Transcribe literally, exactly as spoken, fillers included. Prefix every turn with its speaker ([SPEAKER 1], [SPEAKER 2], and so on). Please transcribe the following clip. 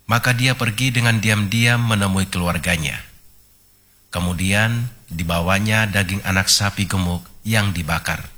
[SPEAKER 1] Maka dia pergi dengan diam-diam menemui keluarganya. Kemudian dibawanya daging anak sapi gemuk yang dibakar.